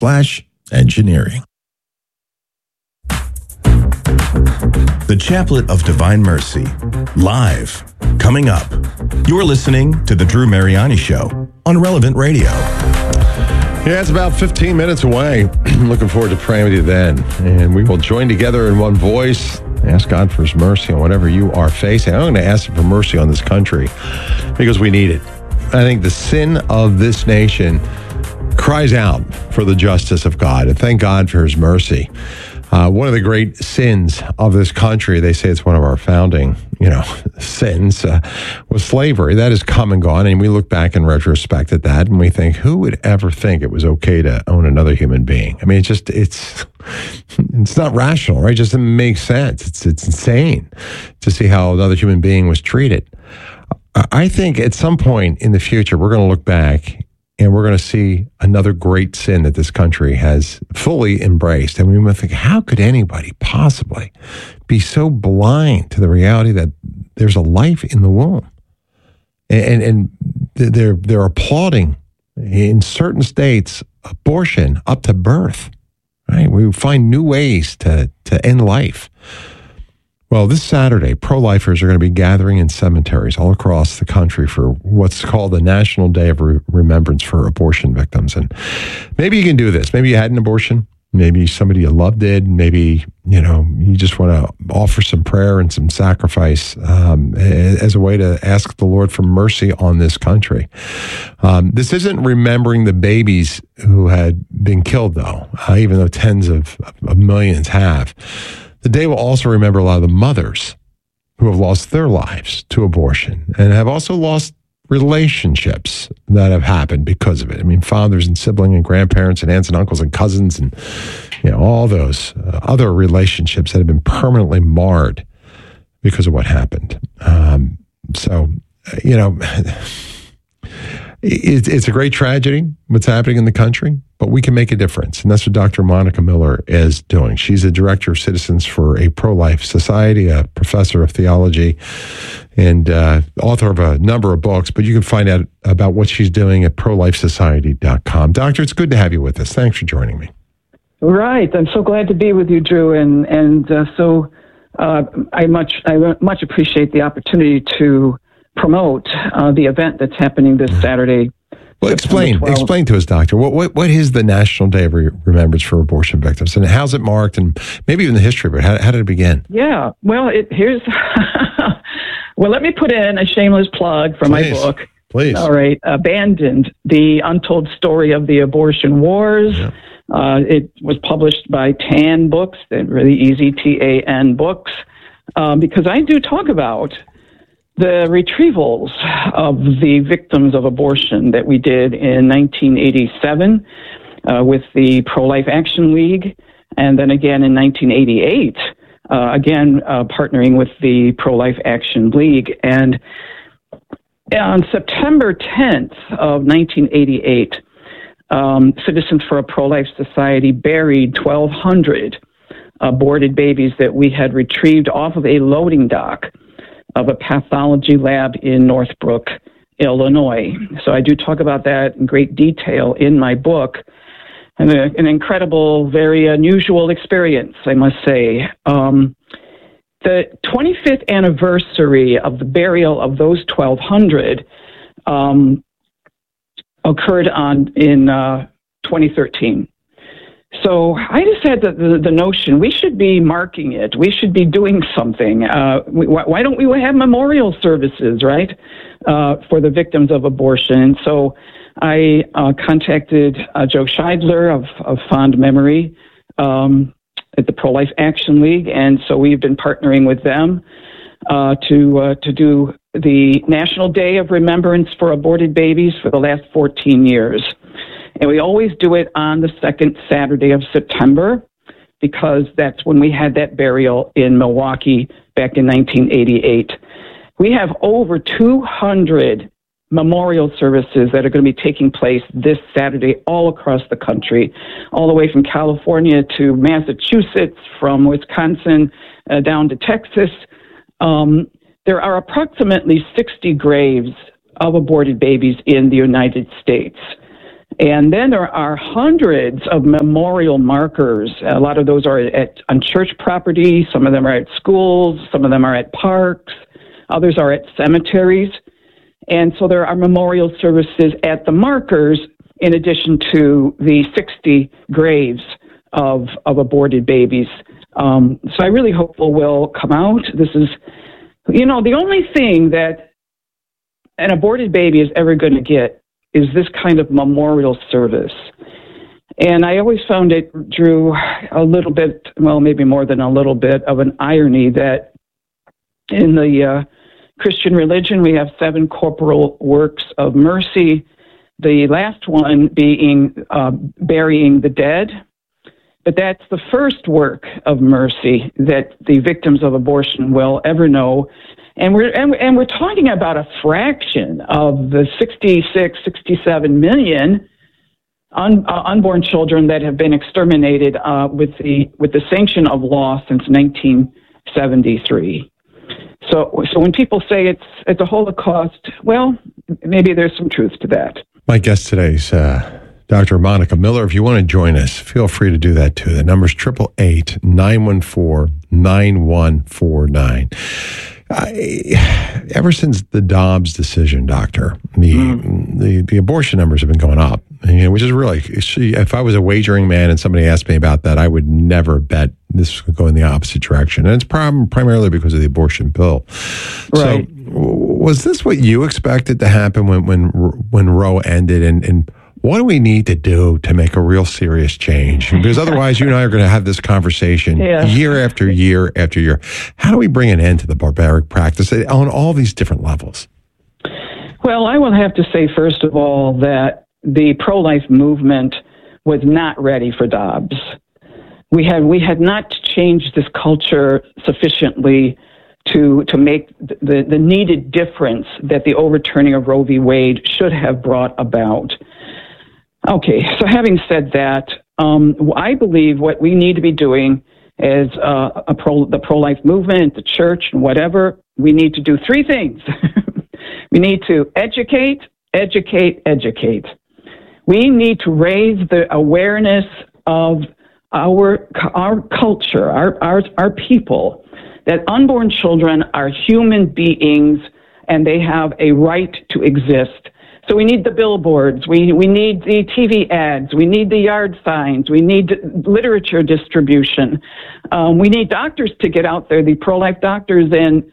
Engineering. The Chaplet of Divine Mercy, live, coming up. You're listening to The Drew Mariani Show on Relevant Radio. Yeah, it's about 15 minutes away. Looking forward to praying with you then. And we will join together in one voice, ask God for his mercy on whatever you are facing. I'm going to ask him for mercy on this country because we need it. I think the sin of this nation cries out for the justice of God, and thank God for his mercy. One of the great sins of this country, they say it's one of our founding, sins, was slavery. That has come and gone, and we look back in retrospect at that, and we think, who would ever think it was okay to own another human being? I mean, it's not rational, right? It just doesn't make sense. It's insane to see how another human being was treated. I think at some point in the future, we're going to look back and we're going to see another great sin that this country has fully embraced. And we might think, how could anybody possibly be so blind to the reality that there's a life in the womb? And they're applauding, in certain states, abortion up to birth. Right? We find new ways to end life. Well, this Saturday, pro-lifers are going to be gathering in cemeteries all across the country for what's called the National Day of Remembrance for Abortion Victims. And maybe you can do this. Maybe you had an abortion. Maybe somebody you loved did. Maybe, you just want to offer some prayer and some sacrifice as a way to ask the Lord for mercy on this country. This isn't remembering the babies who had been killed, though, even though tens of millions have. The day will also remember a lot of the mothers who have lost their lives to abortion and have also lost relationships that have happened because of it. I mean, fathers and siblings and grandparents and aunts and uncles and cousins and, all those other relationships that have been permanently marred because of what happened. It's a great tragedy, what's happening in the country, but we can make a difference. And that's what Dr. Monica Miller is doing. She's a director of citizens for a pro-life society, a professor of theology, and author of a number of books. But you can find out about what she's doing at prolifesociety.com. Doctor, it's good to have you with us. Thanks for joining me. Right. I'm so glad to be with you, Drew. I much appreciate the opportunity to promote the event that's happening this Saturday. Well, explain to us, Doctor. What is the National Day of Remembrance for Abortion Victims, and how's it marked, and maybe even the history of it? How did it begin? Yeah, well, well, let me put in a shameless plug for my book. Please. All right, Abandoned: The Untold Story of the Abortion Wars. Yeah. It was published by TAN Books, really easy, TAN Books, because I do talk about the retrievals of the victims of abortion that we did in 1987 with the Pro-Life Action League, and then again in 1988, partnering with the Pro-Life Action League. And on September 10th of 1988, Citizens for a Pro-Life Society buried 1,200 aborted babies that we had retrieved off of a loading dock of a pathology lab in Northbrook, Illinois. So I do talk about that in great detail in my book. And an incredible, very unusual experience, I must say. The 25th anniversary of the burial of those 1,200 occurred in 2013. So I just had the notion we should be marking it. We should be doing something. Why don't we have memorial services, right, for the victims of abortion? And so I contacted Joe Scheidler of Fond Memory at the Pro-Life Action League, and so we've been partnering with them to do the National Day of Remembrance for Aborted Babies for the last 14 years. And we always do it on the second Saturday of September because that's when we had that burial in Milwaukee back in 1988. We have over 200 memorial services that are going to be taking place this Saturday all across the country, all the way from California to Massachusetts, from Wisconsin down to Texas. There are approximately 60 graves of aborted babies in the United States. And then there are hundreds of memorial markers. A lot of those are on church property. Some of them are at schools. Some of them are at parks. Others are at cemeteries. And so there are memorial services at the markers in addition to the 60 graves of aborted babies. So I really hope will come out. This is, the only thing that an aborted baby is ever going to get is this kind of memorial service. And I always found it, Drew, a little bit, well, maybe more than a little bit of an irony that in the Christian religion, we have 7 corporal works of mercy, the last one being burying the dead. But that's the first work of mercy that the victims of abortion will ever know. And we're talking about a fraction of the 67 million unborn children that have been exterminated with the sanction of law since 1973. So when people say it's a Holocaust, well, maybe there's some truth to that. My guest today is Dr. Monica Miller. If you want to join us, feel free to do that too. The number's 888-914-9149. Ever since the Dobbs decision, Doctor, the abortion numbers have been going up, which is really, if I was a wagering man and somebody asked me about that, I would never bet this would go in the opposite direction. And it's primarily because of the abortion pill. Right. So was this what you expected to happen when Roe ended? And what do we need to do to make a real serious change? Because otherwise, you and I are going to have this conversation year after year after year. How do we bring an end to the barbaric practice on all these different levels? Well, I will have to say, first of all, that the pro-life movement was not ready for Dobbs. We had not changed this culture sufficiently to make the needed difference that the overturning of Roe v. Wade should have brought about. Okay, so having said that, I believe what we need to be doing as the pro-life movement, the church, and whatever, we need to do 3 things. We need to educate. We need to raise the awareness of our culture, our people, that unborn children are human beings and they have a right to exist. So we need the billboards, we need the TV ads, we need the yard signs, we need literature distribution. We need doctors to get out there, the pro-life doctors, and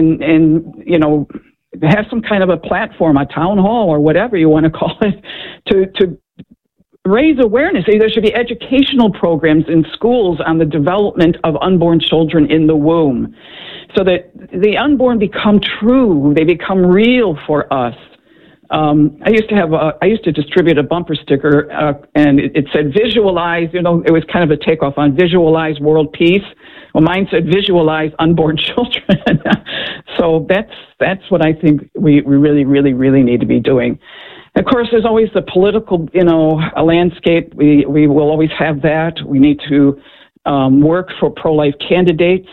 have some kind of a platform, a town hall or whatever you want to call it, to raise awareness. There should be educational programs in schools on the development of unborn children in the womb, so that the unborn become true, they become real for us. I used to distribute a bumper sticker, and it said "Visualize." It was kind of a takeoff on "Visualize World Peace." Well, mine said "Visualize Unborn Children." So that's what I think we really, really, really need to be doing. Of course, there's always the political, a landscape. We will always have that. We need to work for pro-life candidates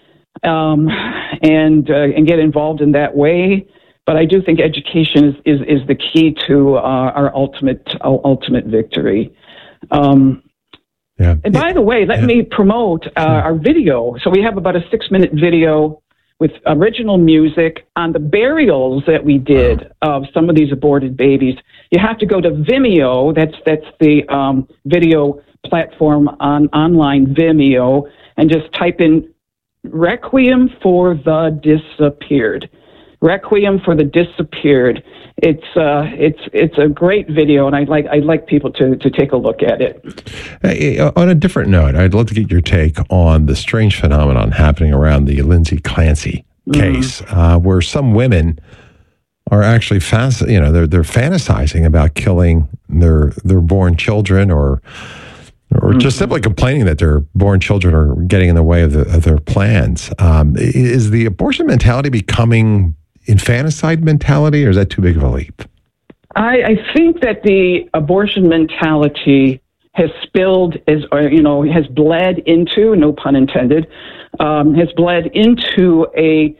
and get involved in that way. But I do think education is the key to our ultimate victory. And by the way, let me promote our video. So we have about a 6-minute video with original music on the burials that we did of some of these aborted babies. You have to go to Vimeo. That's the video platform online, Vimeo, and just type in "Requiem for the Disappeared." Requiem for the Disappeared. It's a great video, and I'd like people to take a look at it. On a different note, I'd love to get your take on the strange phenomenon happening around the Lindsay Clancy case, where some women are actually they're fantasizing about killing their born children, or just simply complaining that their born children are getting in the way of their plans. Is the abortion mentality becoming infanticide mentality, or is that too big of a leap? I think that the abortion mentality has has bled into, no pun intended, has bled into a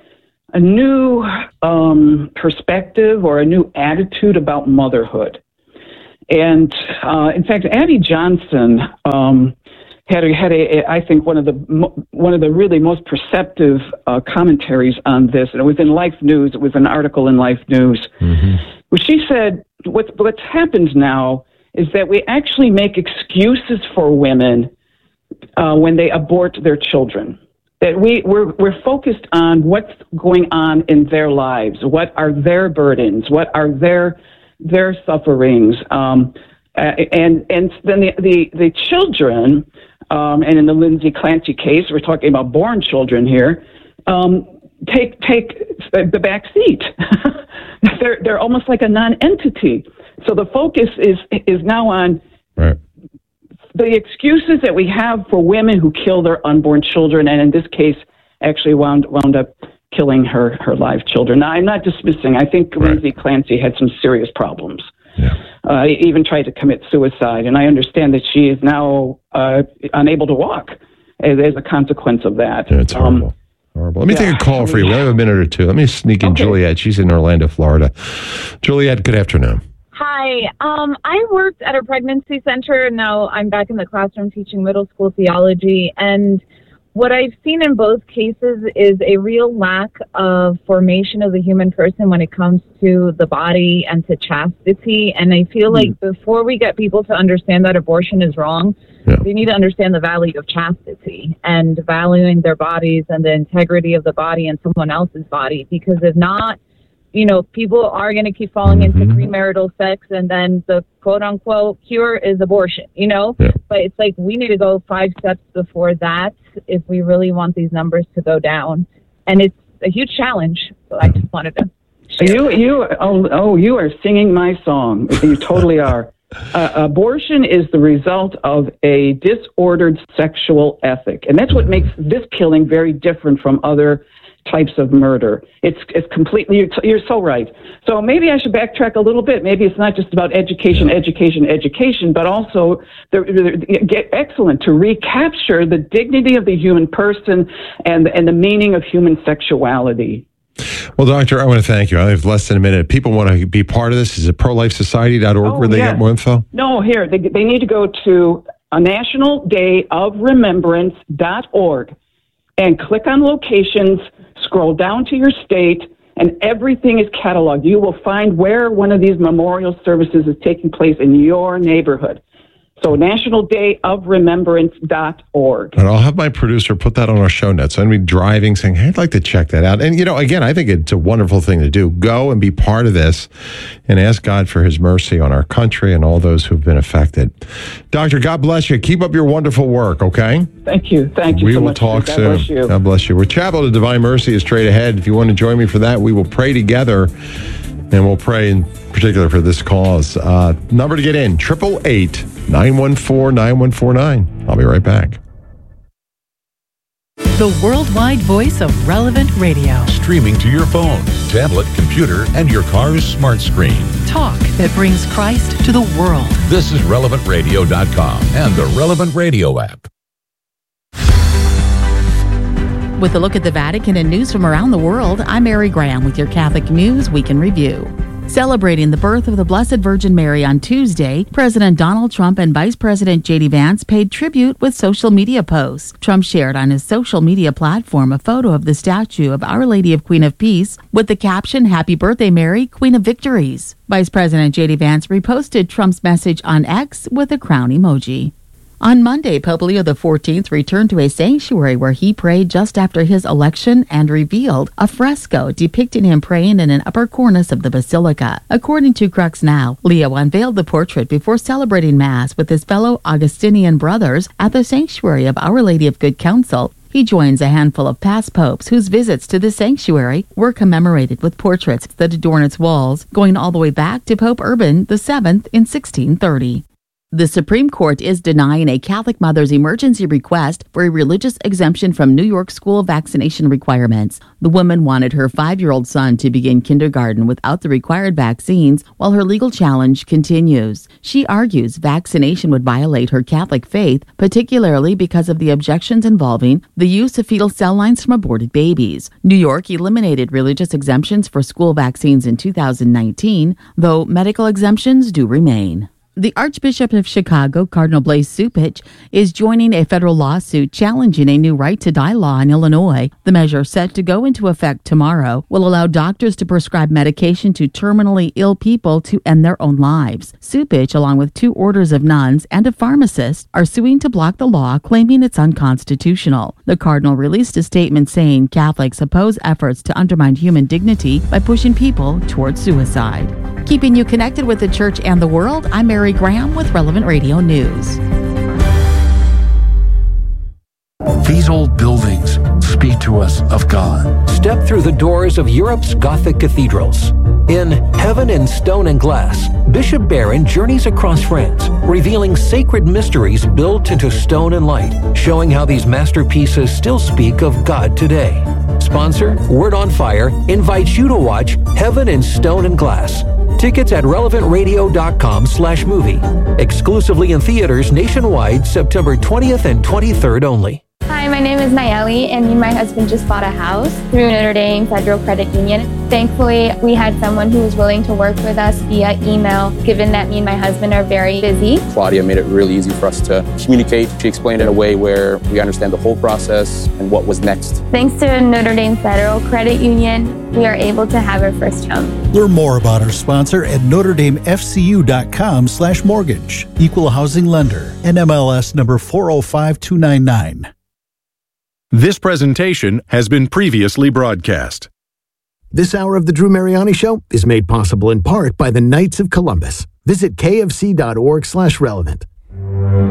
new perspective or a new attitude about motherhood. And in fact, Abby Johnson had I think one of the really most perceptive commentaries on this, and it was in Life News. It was an article in Life News, where she said what's happened now is that we actually make excuses for women when they abort their children. That we're focused on what's going on in their lives, what are their burdens, what are their sufferings, and then the children, and in the Lindsay Clancy case, we're talking about born children here, take the back seat. They're almost like a non-entity. So the focus is now on right. The excuses that we have for women who kill their unborn children, and in this case, actually wound up killing her live children. Now, I'm not dismissing. I think Lindsay Clancy had some serious problems. Yeah. Even tried to commit suicide, and I understand that she is now unable to walk as a consequence of that. Yeah, it's horrible. Horrible. Let me take a call for you. We have a minute or two. Let me sneak in Juliet. She's in Orlando, Florida. Juliet, good afternoon. Hi. I worked at a pregnancy center. Now I'm back in the classroom teaching middle school theology. And what I've seen in both cases is a real lack of formation of the human person when it comes to the body and to chastity. And I feel like before we get people to understand that abortion is wrong, they need to understand the value of chastity and valuing their bodies and the integrity of the body and someone else's body. Because if not, people are going to keep falling into premarital sex, and then the quote-unquote cure is abortion, But it's like we need to go 5 steps before that if we really want these numbers to go down. And it's a huge challenge, so I just wanted to share. You are singing my song. You totally are. Abortion is the result of a disordered sexual ethic, and that's what makes this killing very different from other types of murder. It's completely, you're so right. So maybe I should backtrack a little bit. Maybe it's not just about education, but also excellent to recapture the dignity of the human person and the meaning of human sexuality. Well, Doctor, I want to thank you. I have less than a minute. People want to be part of this. Is it prolifesociety.org where they get more info? No, here. They need to go to a National Day of Remembrance.org and click on locations, scroll down to your state, and everything is cataloged. You will find where one of these memorial services is taking place in your neighborhood. So National Day of Remembrance.org. And I'll have my producer put that on our show notes. So I'm going to be driving saying, hey, I'd like to check that out. And, again, I think it's a wonderful thing to do. Go and be part of this and ask God for his mercy on our country and all those who've been affected. Doctor, God bless you. Keep up your wonderful work, okay? Thank you. Thank you so much. We will will talk soon. God bless you. God bless you. We're Chapel of Divine Mercy is straight ahead. If you want to join me for that, we will pray together. And we'll pray in particular for this cause. Number to get in, 888-914-9149. I'll be right back. The worldwide voice of Relevant Radio. Streaming to your phone, tablet, computer, and your car's smart screen. Talk that brings Christ to the world. This is RelevantRadio.com and the Relevant Radio app. With a look at the Vatican and news from around the world, I'm Mary Graham with your Catholic News Week in Review. Celebrating the birth of the Blessed Virgin Mary on Tuesday, President Donald Trump and Vice President J.D. Vance paid tribute with social media posts. Trump shared on his social media platform a photo of the statue of Our Lady of Queen of Peace with the caption, "Happy Birthday, Mary, Queen of Victories." Vice President J.D. Vance reposted Trump's message on X with a crown emoji. On Monday, Pope Leo XIV returned to a sanctuary where he prayed just after his election and revealed a fresco depicting him praying in an upper cornice of the basilica. According to Crux Now, Leo unveiled the portrait before celebrating Mass with his fellow Augustinian brothers at the sanctuary of Our Lady of Good Counsel. He joins a handful of past popes whose visits to the sanctuary were commemorated with portraits that adorn its walls, going all the way back to Pope Urban VII in 1630. The Supreme Court is denying a Catholic mother's emergency request for a religious exemption from New York school vaccination requirements. The woman wanted her 5-year-old son to begin kindergarten without the required vaccines while her legal challenge continues. She argues vaccination would violate her Catholic faith, particularly because of the objections involving the use of fetal cell lines from aborted babies. New York eliminated religious exemptions for school vaccines in 2019, though medical exemptions do remain. The Archbishop of Chicago, Cardinal Blaise Cupich, is joining a federal lawsuit challenging a new right-to-die law in Illinois. The measure, set to go into effect tomorrow, will allow doctors to prescribe medication to terminally ill people to end their own lives. Cupich, along with 2 orders of nuns and a pharmacist, are suing to block the law, claiming it's unconstitutional. The cardinal released a statement saying Catholics oppose efforts to undermine human dignity by pushing people towards suicide. Keeping you connected with the church and the world, I'm Mary Graham with Relevant Radio News. These old buildings speak to us of God. Step through the doors of Europe's Gothic cathedrals. In Heaven in Stone and Glass, Bishop Barron journeys across France, revealing sacred mysteries built into stone and light, showing how these masterpieces still speak of God today. Sponsor, Word on Fire, invites you to watch Heaven in Stone and Glass. Tickets at relevantradio.com/movie. Exclusively in theaters nationwide, September 20th and 23rd only. Hi, my name is Nayeli, and me and my husband just bought a house through Notre Dame Federal Credit Union. Thankfully, we had someone who was willing to work with us via email, given that me and my husband are very busy. Claudia made it really easy for us to communicate. She explained it in a way where we understand the whole process and what was next. Thanks to Notre Dame Federal Credit Union, we are able to have our first home. Learn more about our sponsor at NotreDameFCU.com/mortgage. Equal housing lender. NMLS number 405299. This presentation has been previously broadcast. This hour of the Drew Mariani Show is made possible in part by the Knights of Columbus. Visit kfc.org/relevant.